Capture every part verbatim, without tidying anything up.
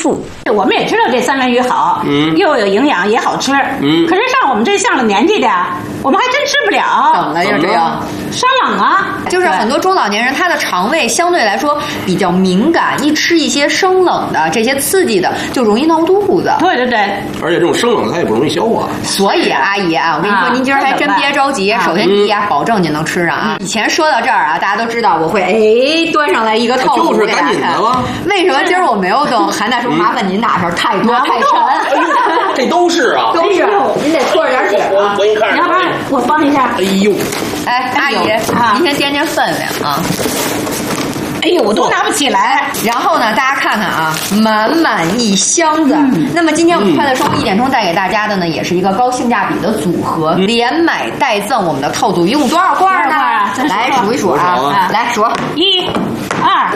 富。 我们也知道这三文鱼好，嗯，又有营养也好吃，嗯。可是像我们这上了年纪的，我们还真吃不了。 怎么了呀？这样生冷啊， 就是很多中老年人他的肠胃相对来说比较敏感，一吃一些生冷的这些刺激的就容易闹肚子。 对对对， 而且这种生冷它也不容易消化。 所以阿姨啊，我跟你说，您今儿还真别着急。首先第一啊，保证您能吃上啊。以前说到这儿啊，大家都知道我会哎端上来一个套路给大家看。 为什么今儿我没有动？韩大叔，麻烦您拿上，太多太沉。 这都是啊， 都是，您得拖着点紧啊。 我给你看着， 要不然我帮一下。 哎呦， 哎，阿姨，您先掂掂分量啊。 哎呦，我都拿不起来。 然后呢，大家看看啊，满满一箱子。嗯、那么今天我们快乐生活一点钟带给大家的呢，也是一个高性价比的组合，嗯、连买带赠我们的套组一共多少罐呢？来数一数啊，啊来数， 一、二。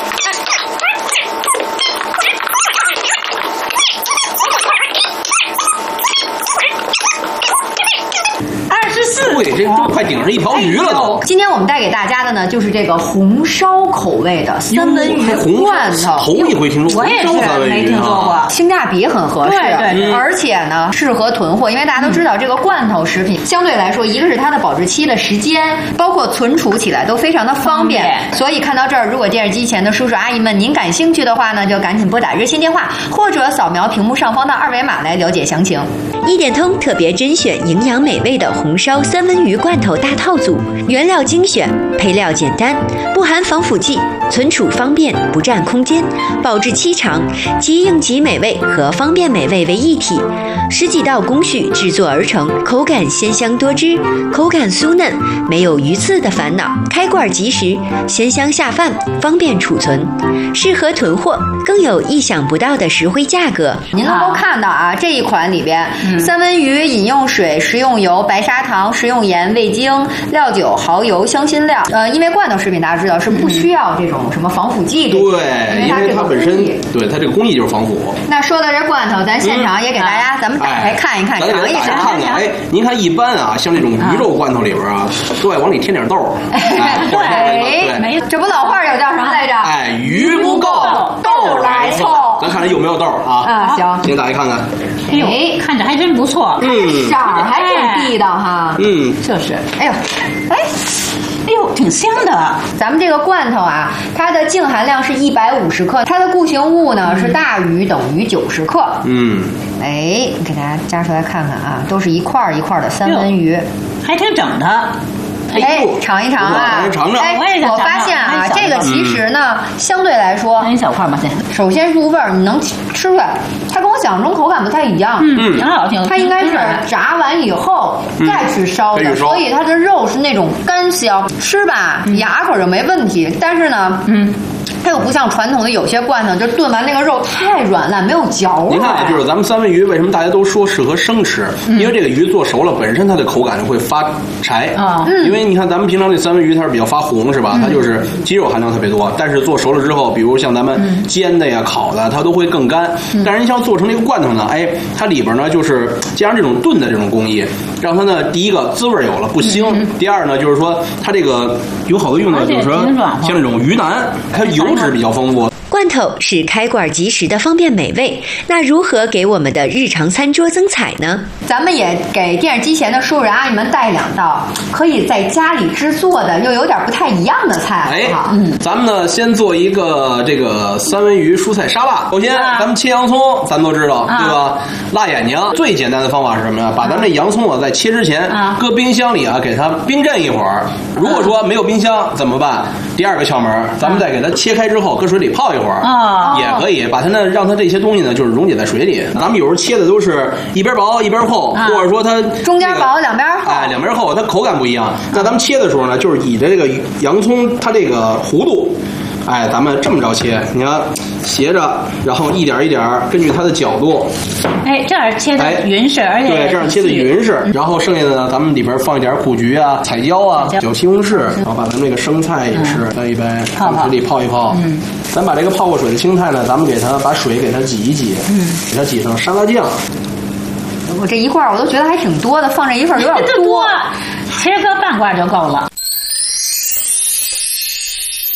对，这都快顶上一条鱼了都。 今天我们带给大家的呢，就是这个红烧口味的三文鱼罐头。 头一回听说， 我也是没听说过， 性价比很合适， 对对对， 而且呢适合囤货，因为大家都知道这个罐头食品相对来说，一个是它的保质期的时间，包括存储起来都非常的方便。所以看到这儿，如果电视机前的叔叔阿姨们您感兴趣的话呢，就赶紧拨打热线电话或者扫描屏幕上方的二维码来了解详情。 一点通特别甄选营养美味的红烧三文鱼罐头大套组，原料精选，配料简单，不含防腐剂，存储方便，不占空间，保质期长，集应急美味和方便美味为一体，十几道工序制作而成，口感鲜香多汁，口感酥嫩，没有鱼刺的烦恼，开罐即食，鲜香下饭，方便储存，适合囤货，更有意想不到的实惠价格。 您能够看到啊，这一款里边，嗯、三文鱼、饮用水、食用油、白砂糖、食用盐、味精、料酒、蚝油、香辛料。呃，因为罐头食品大家知道是不需要这种什么防腐剂的， 对，因为它本身对它这个工艺就是防腐。 那说到这罐头，咱现场也给大家，嗯、咱们打开看一看， 尝一尝，看看。哎，您看一般啊，像这种鱼肉罐头里边啊，都爱往里添点豆。 哎，对，没，这不老话有叫什么来着？ 哎，鱼不够，豆来凑。咱看看有没有豆啊？ 啊，行， 您打开看看。 哎呦，看着还真不错， 嗯，色儿还挺地道哈。 嗯， 就是。 哎呦，哎。 哎呦，挺香的！ 咱们这个罐头啊，它的净含量是一百五十克，它的固形物呢、嗯、是大于等于九十克。 嗯， 哎，给大家夹出来看看啊，都是一块一块的三文鱼， 还挺整的。 哎，尝一尝啊！ 尝尝。 哎，我发现啊，这个其实呢，相对来说， 一小块吧，先。 首先入味儿，你能吃出来，它跟我想象中口感不太一样。 嗯，挺好，挺好。 它应该是炸完以后再去烧的，所以它的肉是那种干香，吃吧牙口就没问题。但是呢，嗯。它又不像传统的有些罐头，就炖完那个肉太软烂，没有嚼味。 您看，就是咱们三文鱼为什么大家都说适合生吃？嗯、因为这个鱼做熟了，本身它的口感会发柴啊。嗯、因为你看咱们平常这三文鱼它是比较发红，是吧？嗯、它就是肌肉含量特别多。但是做熟了之后，比如像咱们煎的呀、烤的，它都会更干。嗯、但是你像做成这个罐头呢，哎，它里边呢就是加上这种炖的这种工艺，让它呢第一个滋味有了不腥，嗯、第二呢就是说它这个有好多用的就是说像这种鱼腩，它油脂比较丰富。 罐头是开罐即食的方便美味，那如何给我们的日常餐桌增彩呢？ 咱们也给电视机前的叔叔阿姨们带两道可以在家里制作的又有点不太一样的菜。 哎，嗯，咱们呢先做一个这个三文鱼蔬菜沙拉。首先，啊、咱们切洋葱，咱们都知道，啊、对吧？辣眼睛最简单的方法是什么呀？把咱们这洋葱啊在切之前，啊、搁冰箱里啊给它冰镇一会儿。如果说没有冰箱怎么办？第二个窍门，咱们再给它切开之后，搁水里泡一会儿。啊，也可以把它呢，让它这些东西呢，就是溶解在水里。咱们有时候切的都是一边薄一边厚，啊、或者说它、这个、 中间薄两边厚， 哎，两边厚，它口感不一样。那咱们切的时候呢，就是以这个洋葱它这个弧度。哎，咱们这么着切，你看斜着，然后一点一点根据它的角度， 哎，这样切的匀实，而且对，这样切的匀实。然后剩下的呢，咱们里边放一点苦菊啊、彩椒啊、小西红柿，然后把咱们这个生菜也是掰一掰，放水里泡一泡。嗯，咱把这个泡过水的青菜呢，咱们给它把水给它挤一挤，嗯，给它挤成沙拉酱。 我这一罐我都觉得还挺多的，放这一份有点多， 切个半罐就够了。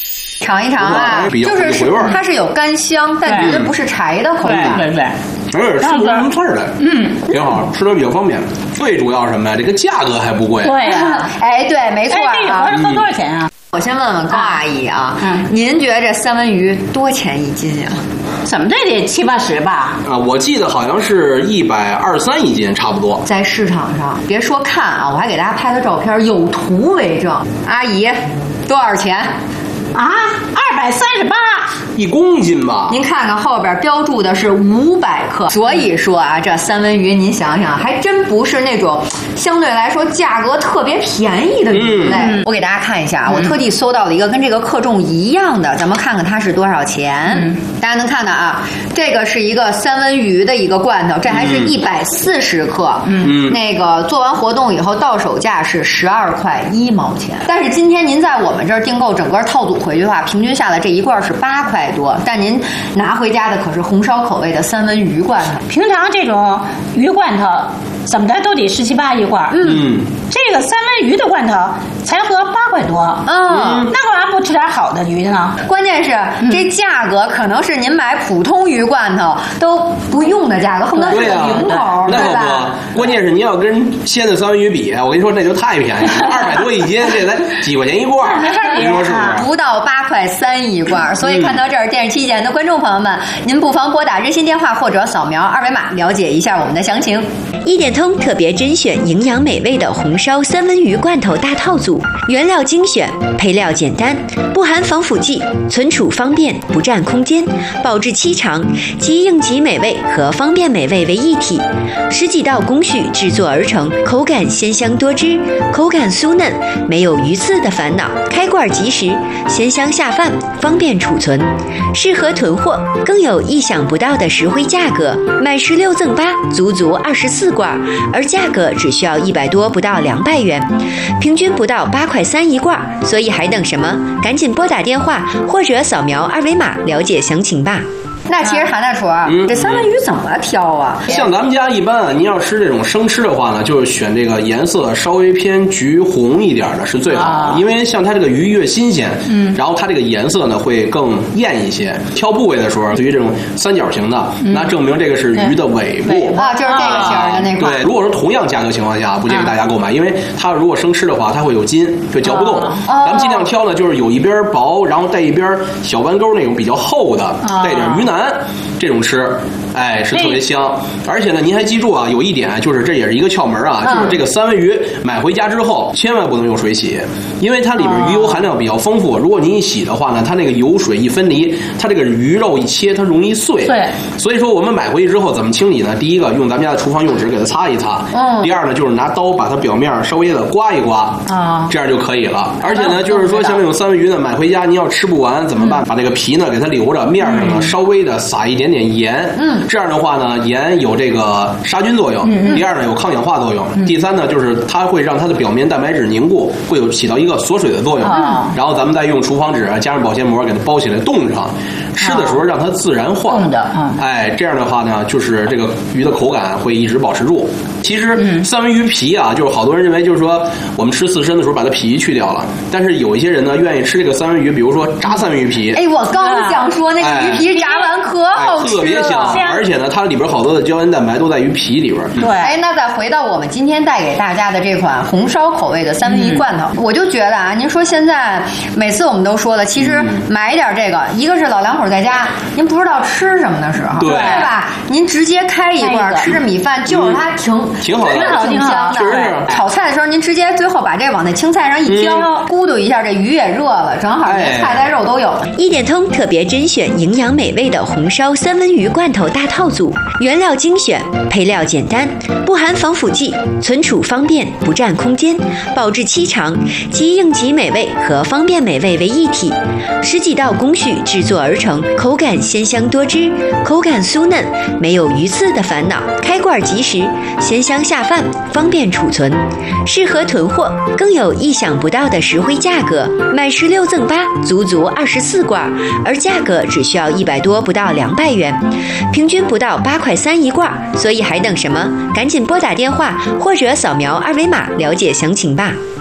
尝一尝啊，就是它是有干香，但绝对不是柴的口感。 对对对。 而且吃不出什么刺儿来，嗯，挺好，吃的比较方便。最主要是什么呀？这个价格还不贵。 对呀， 哎，对，没错啊。 这一盒合多少钱啊？ 我先问问高阿姨啊，嗯，您觉得这三文鱼多钱一斤呀？ 怎么这得七八十吧？ 啊，我记得好像是一百二三一斤，差不多。 在市场上，别说看啊，我还给大家拍了照片，有图为证。阿姨，多少钱？ 啊，二百三十八一公斤吧？ 您看看后边标注的是五百克，所以说啊，这三文鱼您想想，还真不是那种相对来说价格特别便宜的鱼类。嗯、我给大家看一下，嗯、我特地搜到了一个跟这个克重一样的，咱们看看它是多少钱。嗯、大家能看到啊，这个是一个三文鱼的一个罐头，这还是一百四十克。嗯，那个做完活动以后到手价是十二块一毛钱，但是今天您在我们这儿订购整个套组回去的话，平均下来这一罐是八块多，但您拿回家的可是红烧口味的三文鱼罐头。 平常这种鱼罐头怎么的都得十七八一罐，嗯，这个三文鱼的罐头才合八块多，嗯，那干嘛不吃点好的鱼呢？ 关键是、嗯、这价格可能是您买普通鱼罐头都不用的价格，恨不得是个零头， 对吧？关键是您要跟鲜的三文鱼比，我跟你说那就太便宜了，二百多一斤，这才几块钱一罐，你说是不是？ 不到八块三一罐，所以看到这儿，电视机前的观众朋友们，您不妨拨打热线电话或者扫描二维码了解一下我们的详情。 一点通特别甄选营养美味的红烧三文鱼罐头大套组，原料精选，配料简单，不含防腐剂，存储方便，不占空间，保质期长，集应急美味和方便美味为一体，十几道工序制作而成，口感鲜香多汁，口感酥嫩，没有鱼刺的烦恼，开罐即食，鲜香下饭，方便储存，适合囤货，更有意想不到的实惠价格，买十六赠八，足足二十四罐，而价格只需要一百多，不到两百元，平均不到八块三一罐，所以还等什么？赶紧拨打电话或者扫描二维码了解详情吧。 那其实韩大厨，嗯、这三文鱼怎么挑啊？ 像咱们家一般啊，您要吃这种生吃的话呢，就是选这个颜色稍微偏橘红一点的是最好的，啊、因为像它这个鱼越新鲜，嗯，然后它这个颜色呢会更艳一些。挑部位的时候，对于这种三角形的，嗯、那证明这个是鱼的尾部啊，就是这个型的那块。 对，如果说同样价格情况下，不建议大家购买，因为它如果生吃的话，它会有筋，会嚼不动。啊、咱们尽量挑呢，就是有一边薄，然后带一边小弯钩那种比较厚的，啊、带点鱼腩。这种吃，哎，是特别香。而且呢，您还记住啊，有一点就是这也是一个窍门啊，就是这个三文鱼买回家之后，千万不能用水洗，因为它里边鱼油含量比较丰富。如果您一洗的话呢，它那个油水一分离，它这个鱼肉一切，它容易碎。 对。 所以说我们买回去之后怎么清理呢？第一个用咱们家的厨房用纸给它擦一擦。嗯。第二呢，就是拿刀把它表面稍微的刮一刮。啊。这样就可以了。而且呢，就是说像这种三文鱼呢，买回家您要吃不完怎么办？把这个皮呢给它留着，面上呢稍微的撒一点点盐，嗯，这样的话呢，盐有这个杀菌作用，嗯，第二呢有抗氧化作用，嗯、第三呢就是它会让它的表面蛋白质凝固，会有起到一个锁水的作用，嗯、然后咱们再用厨房纸加上保鲜膜给它包起来冻上，吃的时候让它自然化， 冻的，嗯， 哎，这样的话呢，就是这个鱼的口感会一直保持住。其实三文鱼皮啊，就是好多人认为就是说我们吃刺身的时候把它皮去掉了，但是有一些人呢愿意吃这个三文鱼，比如说炸三文鱼皮， 哎，我刚想说那鱼皮炸完可好吃了， 特别香，而且呢，它里边好多的胶原蛋白都在鱼皮里边。 对，哎，那再回到我们今天带给大家的这款红烧口味的三文鱼罐头，嗯、我就觉得啊，您说现在每次我们都说了，其实买点这个，一个是老两口在家，您不知道吃什么的时候， 对， 对吧？您直接开一罐，吃着米饭，就是它挺、 嗯、挺好的， 挺好，挺香的。 是炒菜的时候，您直接最后把这往那青菜上一浇，嗯、咕嘟一下，这鱼也热了，正好这菜带肉都有。 哎、一点通特别甄选营养美味的红烧三文鱼罐头大套组，原料精选，配料简单，不含防腐剂，存储方便，不占空间，保质期长，集应急美味和方便美味为一体，十几道工序制作而成，口感鲜香多汁，口感酥嫩，没有鱼刺的烦恼，开罐即食，鲜香下饭，方便储存，适合囤货，更有意想不到的实惠价格，买十六赠八，足足二十四罐，而价格只需要一百多，不到两百元，平均不到八块三一罐，所以还等什么？赶紧拨打电话或者扫描二维码了解详情吧。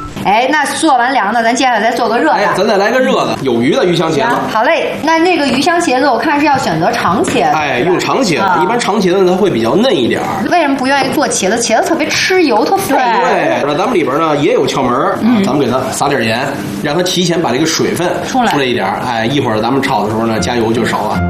哎，那做完凉的，咱接下来再做个热的。 哎，咱再来个热的，有鱼的鱼香茄子。 好嘞，那那个鱼香茄子，我看是要选择长茄子。 哎，用长茄子，啊、一般长茄子它会比较嫩一点。 为什么不愿意做茄子？茄子特别吃油，特费油。 对，那咱们里边呢也有窍门，嗯，咱们给它撒点盐，让它提前把这个水分出来出来一点。哎，一会儿咱们炒的时候呢，加油就少了。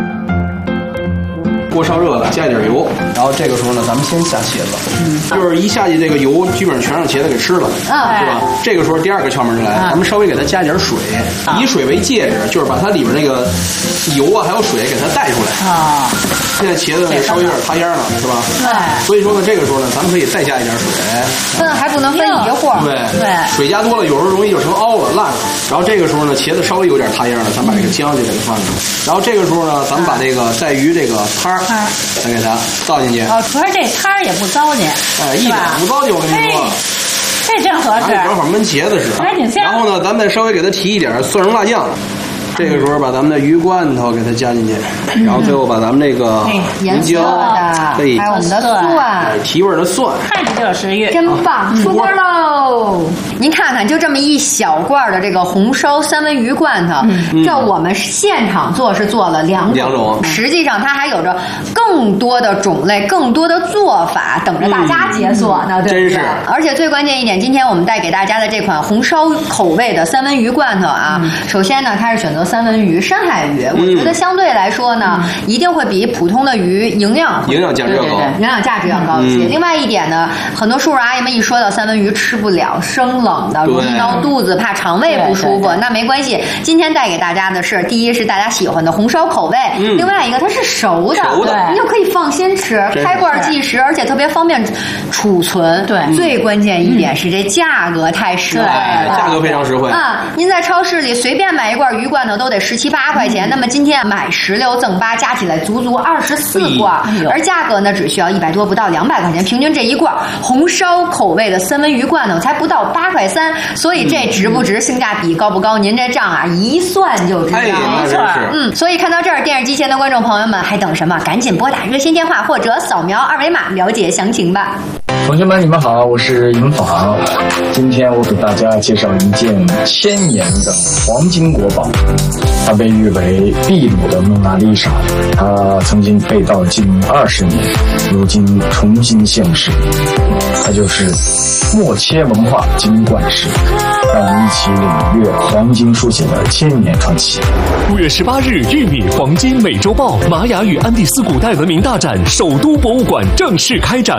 锅烧热了，加一点油，然后这个时候呢，咱们先下茄子，嗯，就是一下去这个油基本上全让茄子给吃了，啊，对吧？这个时候第二个窍门就来，咱们稍微给它加点水，以水为介质，就是把它里边那个油啊还有水给它带出来啊。现在茄子呢稍微有点塌烟了，是吧？对。所以说呢，这个时候呢，咱们可以再加一点水， 分还不能分一会儿， 对对，水加多了有时候容易就成凹了烂了。然后这个时候呢，茄子稍微有点塌烟了，咱们把这个姜就给它放进去。然后这个时候呢，咱们把这个带鱼这个汤儿。再给它倒进去。 哦，主要这汤儿也不糟践， 哎，一点不糟践，我跟你说。 这正合适， 正好焖茄子似的。 还挺香。 然后呢，咱们再稍微给它提一点蒜蓉辣酱。这个时候把咱们的鱼罐头给它加进去，然后最后把咱们这个盐椒的， 对， 还有我们的蒜， 提味的蒜， 看着就有食欲， 真棒！出锅喽！您看看，就这么一小罐的这个红烧三文鱼罐头，这我们现场做是做了两两种， 实际上它还有着更多的种类、更多的做法等着大家解锁呢，对不对？而且最关键一点，今天我们带给大家的这款红烧口味的三文鱼罐头啊，首先呢，它是选择三文鱼、深海鱼，我觉得相对来说呢，嗯、一定会比普通的鱼营养营养价值要高， 营养价值要高一些。嗯、另外一点呢，很多叔叔阿姨们一说到三文鱼吃不了生冷的，容易闹肚子，怕肠胃不舒服。那没关系，今天带给大家的是，第一是大家喜欢的红烧口味，嗯、另外一个它是熟的， 熟的你就可以放心吃，开罐即食，而且特别方便储存。 对， 最关键一点是这价格太实惠了， 价格非常实惠啊！您在超市里随便买一罐鱼罐头都得十七八块钱，嗯、那么今天买十六赠八，加起来足足二十四罐，哎、而价格呢只需要一百多，不到两百块钱，平均这一罐红烧口味的三文鱼罐头才不到八块三，所以这值不值，性价比高不高？您这账啊一算就知道， 没错。 嗯，所以看到这儿，电视机前的观众朋友们还等什么？赶紧拨打热线电话或者扫描二维码了解详情吧。 同学们，你们好，我是尹昉。今天我给大家介绍一件千年的黄金国宝，它被誉为秘鲁的蒙娜丽莎，它曾经被盗近二十年，如今重新现世。它就是默切文化金冠石，让我们一起领略黄金书写的千年传奇。 五月十八日，玉米黄金美洲豹玛雅与安第斯古代文明大展首都博物馆正式开展。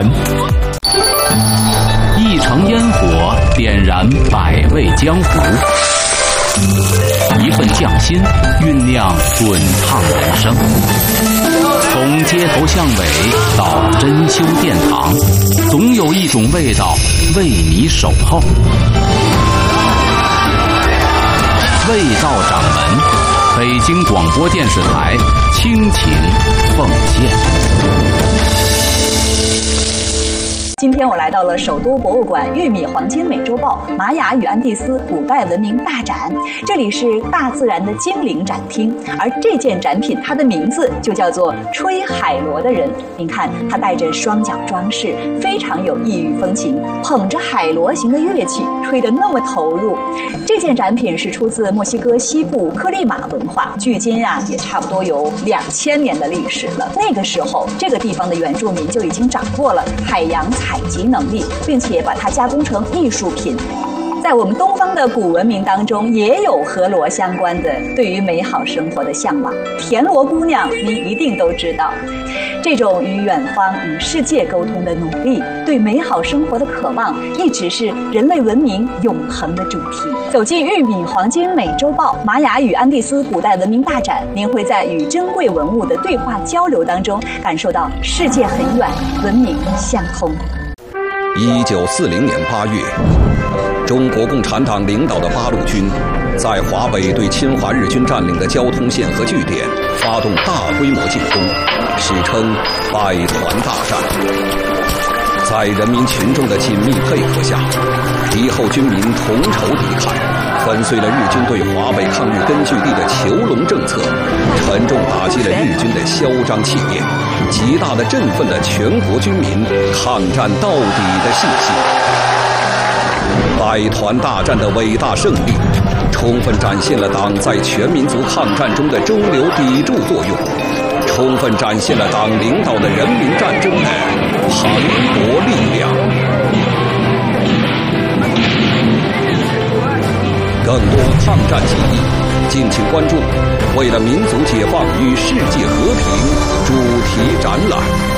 一城烟火点燃百味江湖，一份匠心酝酿滚烫人生。从街头巷尾到珍馐殿堂，总有一种味道为你守候。味道掌门，北京广播电视台倾情奉献。 今天我来到了首都博物馆玉米黄金美洲豹玛雅与安第斯古代文明大展，这里是大自然的精灵展厅，而这件展品它的名字就叫做吹海螺的人。您看，它带着双脚装饰，非常有异域风情，捧着海螺形的乐器，吹得那么投入。这件展品是出自墨西哥西部克利马文化，距今啊也差不多有两千年的历史了。那个时候，这个地方的原住民就已经掌握了海洋采集能力，并且把它加工成艺术品。在我们东方的古文明当中，也有和螺相关的对于美好生活的向往。田螺姑娘，您一定都知道。这种与远方、与世界沟通的努力，对美好生活的渴望，一直是人类文明永恒的主题。走进玉米黄金美洲豹玛雅与安第斯古代文明大展，您会在与珍贵文物的对话交流当中，感受到世界很远，文明相通。 一九四零年八月，中国共产党领导的八路军在华北对侵华日军占领的交通线和据点发动大规模进攻，史称百团大战。在人民群众的紧密配合下，敌后军民同仇敌忾，粉碎了日军对华北抗日根据地的囚笼政策，沉重打击了日军的嚣张气焰，极大地振奋了全国军民抗战到底的信心。 百团大战的伟大胜利，充分展现了党在全民族抗战中的中流砥柱作用，充分展现了党领导的人民战争的磅礴力量。更多抗战记忆，敬请关注《为了民族解放与世界和平》主题展览。